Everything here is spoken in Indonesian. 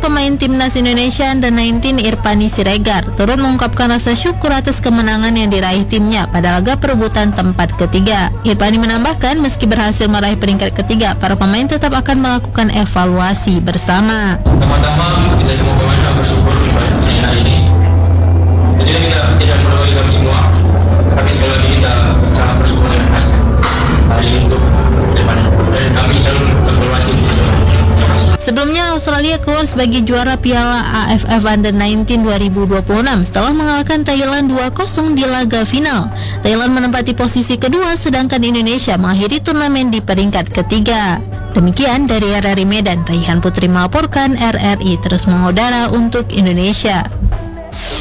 pemain timnas Indonesia Under-19 Irfani Siregar turut mengungkapkan rasa syukur atas kemenangan yang diraih timnya pada laga perebutan tempat ketiga. Irfani menambahkan meski berhasil meraih peringkat ketiga, para pemain tetap akan melakukan evaluasi bersama. Pertama-tama kita semua pemain bersyukur di hari ini. Jadi kita tidak melalui kami semua, tapi sekali lagi kita sangat bersyukur dengan hasil hari ini untuk depan. Dan kami selalu evaluasi. Sebelumnya, Australia keluar sebagai juara Piala AFF Under-19 2026 setelah mengalahkan Thailand 2-0 di laga final. Thailand menempati posisi kedua, sedangkan Indonesia mengakhiri turnamen di peringkat ketiga. Demikian dari RRI Medan, Raihan Putri melaporkan. RRI terus mengudara untuk Indonesia.